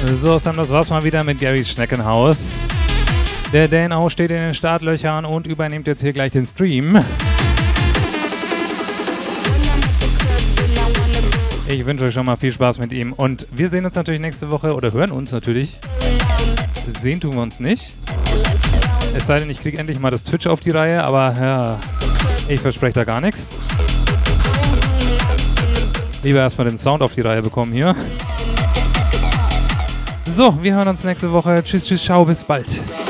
So, Sam, das war's mal wieder mit Garys Schneckenhaus. Der Dan auch steht in den Startlöchern und übernimmt jetzt hier gleich den Stream. Ich wünsche euch schon mal viel Spaß mit ihm und wir sehen uns natürlich nächste Woche oder hören uns natürlich. Sehen tun wir uns nicht. Es sei denn, ich kriege endlich mal das Twitch auf die Reihe, aber ja, ich verspreche da gar nichts. Lieber erstmal den Sound auf die Reihe bekommen hier. So, wir hören uns nächste Woche. Tschüss, tschüss, ciao, bis bald.